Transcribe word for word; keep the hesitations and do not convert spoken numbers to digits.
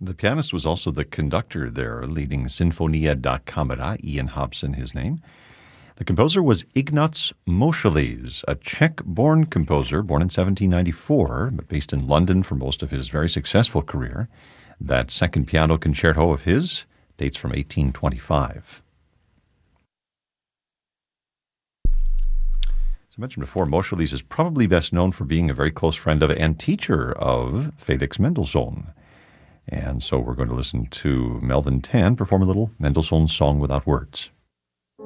The pianist was also the conductor there, leading Sinfonia da Camera, Ian Hobson, his name. The composer was Ignaz Moscheles, a Czech-born composer, born in seventeen ninety-four, but based in London for most of his very successful career. That second piano concerto of his dates from eighteen twenty-five. As I mentioned before, Moscheles is probably best known for being a very close friend of and teacher of Felix Mendelssohn. And so we're going to listen to Melvin Tan perform a little Mendelssohn Song Without Words.